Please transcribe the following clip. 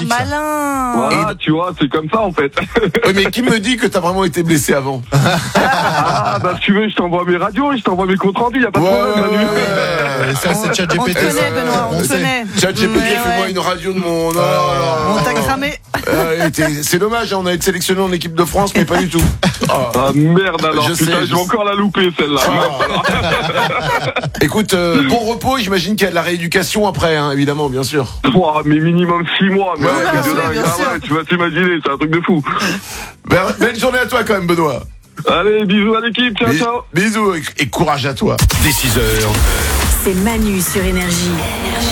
sympathique. Ça. Malin. Voilà, tu vois, c'est comme ça en fait. Oui, mais qui me dit que t'as vraiment été blessé avant? Ah, bah si tu veux, je t'envoie mes radios, je t'envoie mes comptes rendus, y a pas de problème. Manu. Ça, c'est ChatGPT. On te connaît, Benoît, on te connaît. ChatGPT, Ouais, fais-moi ouais. une radio de mon... On t'a cramé. C'est dommage, hein, on a été sélectionné en équipe de France, mais pas du tout. Ah merde alors, Je putain, sais, je vais encore la louper celle-là. Écoute, bon repos, j'imagine qu'il y a de la rééducation après, hein, évidemment, bien sûr. Ouah, mais minimum 6 mois, mais Ouais, un truc de bien dingue. sûr. Ah ouais, tu vas t'imaginer, c'est un truc de fou. Belle journée à toi quand même, Benoît. Allez, bisous à l'équipe, ciao ciao. Bisous et courage à toi. Dès 6h, C'est Manu sur Énergie.